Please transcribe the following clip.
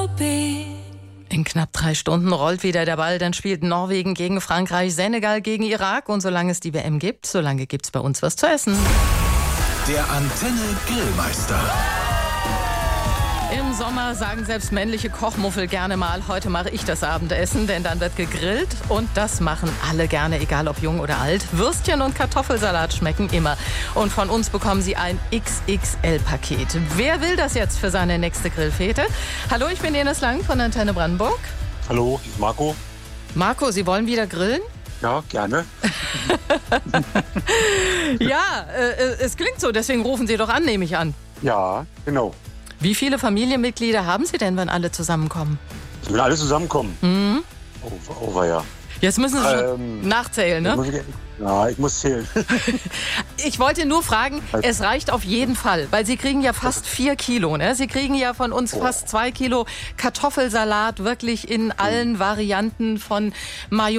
In knapp 3 Stunden rollt wieder der Ball, dann spielt Norwegen gegen Frankreich, Senegal gegen Irak. Und solange es die WM gibt, solange gibt's bei uns was zu essen. Der Antenne Grillmeister. Im Sommer sagen selbst männliche Kochmuffel gerne mal, heute mache ich das Abendessen, denn dann wird gegrillt und das machen alle gerne, egal ob jung oder alt. Würstchen und Kartoffelsalat schmecken immer und von uns bekommen Sie ein XXL-Paket. Wer will das jetzt für seine nächste Grillfete? Hallo, ich bin Ines Lang von Antenne Brandenburg. Hallo, hier ist Marco. Marco, Sie wollen wieder grillen? Ja, gerne. Ja, es klingt so, deswegen rufen Sie doch an, nehme ich an. Ja, genau. Wie viele Familienmitglieder haben Sie denn, wenn alle zusammenkommen? Wenn alle zusammenkommen. Mhm. Oh, ja. Jetzt müssen Sie nachzählen, ne? Ich muss zählen. Ich wollte nur fragen, es reicht auf jeden Fall, weil Sie kriegen ja fast 4 Kilo, ne? Sie kriegen ja von uns fast 2 Kilo Kartoffelsalat, wirklich in allen Varianten von Mayonnaise,